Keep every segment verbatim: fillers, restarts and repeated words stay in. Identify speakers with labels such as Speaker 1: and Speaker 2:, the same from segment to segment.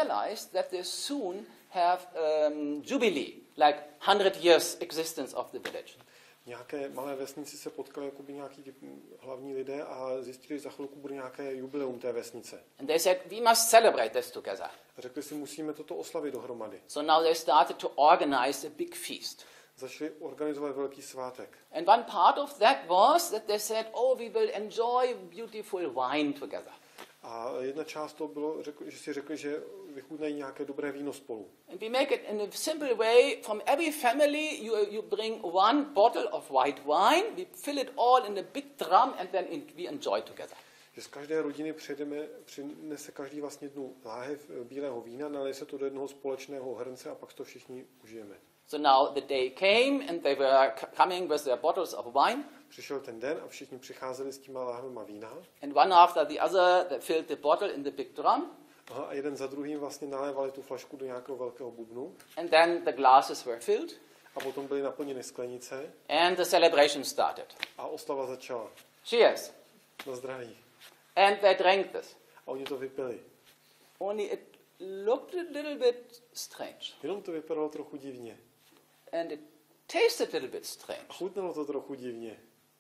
Speaker 1: realized that they soon have um, jubilee, like hundred years existence of the village.
Speaker 2: Nějaké malé vesnici se potkali jakoby nějaký hlavní lidé a zjistili, že za chvilku bude nějaké jubileum té vesnice.
Speaker 1: And they said, we must celebrate this together.
Speaker 2: A řekli si, musíme toto oslavit dohromady.
Speaker 1: So now they started to organize a big feast.
Speaker 2: Začali organizovat velký svátek.
Speaker 1: And one part of that was that they said, oh, we will enjoy beautiful wine together.
Speaker 2: A jedna část toho bylo, že si řekli, že vychutnají nějaké dobré víno spolu.
Speaker 1: And we make it in a simple way. From every family, you, you bring one bottle of white wine, we fill it all in a big drum, and then in, we enjoy together.
Speaker 2: Že z každé rodiny přijdeme, přinese každý vlastně jednu láhev bílého vína, nalije se to do jednoho společného hrnce a pak to všichni užijeme.
Speaker 1: So now the day came, and they were coming with their bottles of wine.
Speaker 2: Přišel ten den a všichni přicházeli s těma láhvema vína.
Speaker 1: And one after the other, they filled the bottle in the big drum.
Speaker 2: Aha, a jeden za druhým vlastně nalévali tu flašku do nějakého velkého bubnu.
Speaker 1: And then the glasses were filled.
Speaker 2: A potom byly naplněny sklenice.
Speaker 1: And the celebration started.
Speaker 2: A oslava začala.
Speaker 1: Cheers.
Speaker 2: Na zdraví.
Speaker 1: And they drank this.
Speaker 2: A oni to vypili.
Speaker 1: Only it looked a little bit strange.
Speaker 2: Jenom to vypadalo trochu divně.
Speaker 1: And it tasted a little bit strange.
Speaker 2: A chutnalo to trochu divně.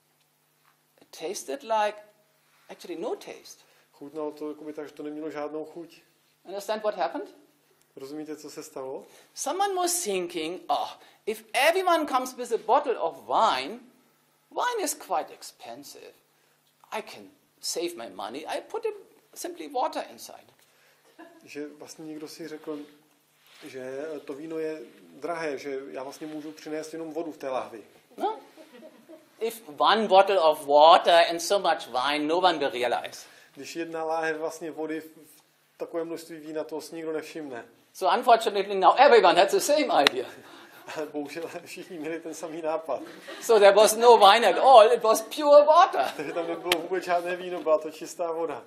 Speaker 1: It tasted like actually no taste.
Speaker 2: Chutnalo to jakoby tak, že to nemělo žádnou chuť.
Speaker 1: Understand what happened?
Speaker 2: Rozumíte, co se stalo?
Speaker 1: Someone was thinking, oh, if everyone comes with a bottle of wine, wine is quite expensive. I can save my money. I put it simply water inside.
Speaker 2: Že vlastně někdo si řekl, že to víno je drahé, že já vlastně můžu přinést jenom vodu v té lahvi.
Speaker 1: No? If one bottle of water and so much wine, no one will realize.
Speaker 2: Když jedna láhev vlastně vody v takové množství vína, toho si nikdo nevšimne.
Speaker 1: So unfortunately now everyone had the same idea.
Speaker 2: Ale bohužel všichni měli ten samý nápad.
Speaker 1: So there was no wine at all, it was pure water.
Speaker 2: Takže tam nebylo vůbec žádné víno, byla to čistá voda.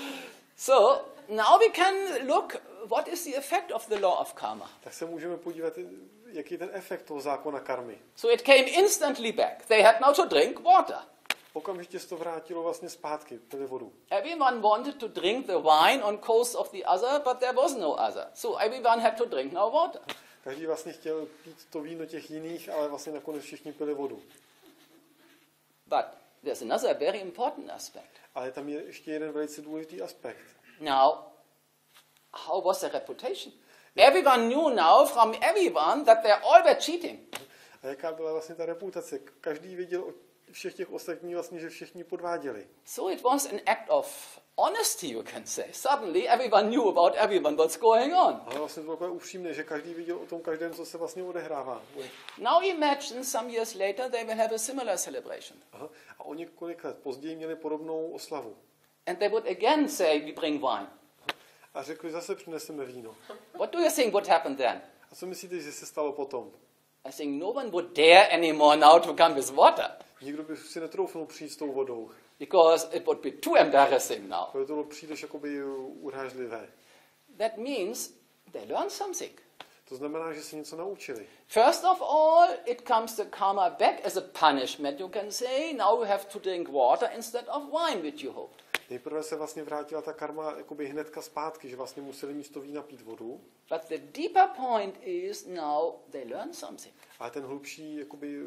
Speaker 1: So now we can look what is the effect of the law of karma.
Speaker 2: Tak se můžeme podívat, jaký je ten efekt toho zákona karmy.
Speaker 1: So it came instantly back. They had now to drink water.
Speaker 2: Okamžitě se to vrátilo vlastně zpátky, pili vodu.
Speaker 1: Everyone wanted to drink the wine on coast of the other, but there was no other. So everyone had to drink now water.
Speaker 2: Každý vlastně chtěl pít to víno těch jiných, ale vlastně nakonec všichni pili vodu.
Speaker 1: But there's another very important aspect.
Speaker 2: Ale tam je ještě jeden velice důležitý aspekt.
Speaker 1: Now, how was the reputation? Everyone knew now from everyone that they all were cheating.
Speaker 2: A jaká byla vlastně ta reputace? Každý viděl od všech těch ostatních vlastně, že všichni podváděli.
Speaker 1: So it was an act of honesty, you can say. Suddenly everyone knew about everyone what's going on.
Speaker 2: Ale vlastně to bylo takové upřímné, že každý viděl o tom každém, co se vlastně odehrává.
Speaker 1: Now imagine some years later they will have a similar celebration.
Speaker 2: Aha. A o několik let později měli podobnou oslavu.
Speaker 1: And they would again say, we bring wine.
Speaker 2: A řekli, zase přineseme víno.
Speaker 1: What do you think would happen then?
Speaker 2: A co myslíte, že se stalo potom?
Speaker 1: I think no one would dare anymore now to come with water.
Speaker 2: Nikdo by si netroufnul přijít s tou vodou.
Speaker 1: Because it would be too embarrassing now.
Speaker 2: Protože to bylo příliš jakoby urážlivé.
Speaker 1: That means they learned something.
Speaker 2: To znamená, že se něco naučili.
Speaker 1: First of all, it comes the karma back as a punishment, you can say. Now you have to drink water instead of wine, which you hoped.
Speaker 2: Nejprve se vlastně vrátila ta karma jakoby hnedka zpátky, že vlastně museli místo vína pít vodu.
Speaker 1: But the deeper point is now they learn something.
Speaker 2: Ale ten hlubší, jakoby,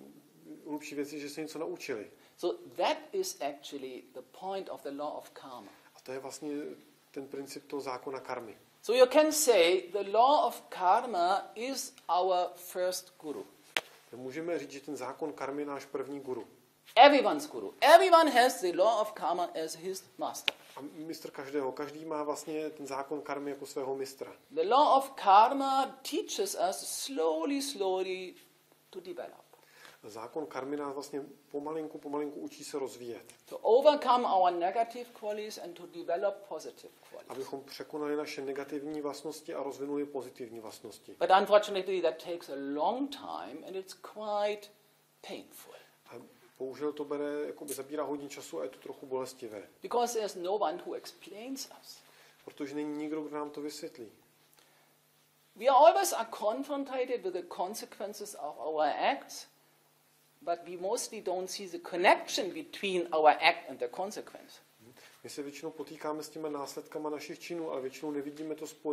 Speaker 2: hlubší věc je, že se něco naučili.
Speaker 1: So that is actually the point of the law of karma.
Speaker 2: A to je vlastně ten princip toho zákona karmy.
Speaker 1: So you can say the law of karma is our first guru.
Speaker 2: Tak můžeme říct, že ten zákon karmy je náš první guru.
Speaker 1: Everyone's guru. Everyone has the law of karma as his master.
Speaker 2: A mistr každého. Každý má vlastně ten zákon karmy jako svého mistra.
Speaker 1: The law of karma teaches us slowly, slowly to develop.
Speaker 2: Zákon karmy nás vlastně pomalinku, pomalinku učí se rozvíjet.
Speaker 1: To overcome our negative qualities and to develop positive qualities.
Speaker 2: Abychom překonali naše negativní vlastnosti a rozvinuli pozitivní vlastnosti.
Speaker 1: But unfortunately that takes a long time and it's quite painful.
Speaker 2: A bohužel to bere, jakoby zabírá hodně času a je to trochu bolestivé.
Speaker 1: Because there's no one who explains us.
Speaker 2: Protože není nikdo, kdo nám to vysvětlí.
Speaker 1: We are always are confronted with the consequences of our acts, but we mostly don't see the connection between our act and the consequence.
Speaker 2: My se většinou potýkáme s těmi následkama našich činů, ale většinou nevidíme to spojení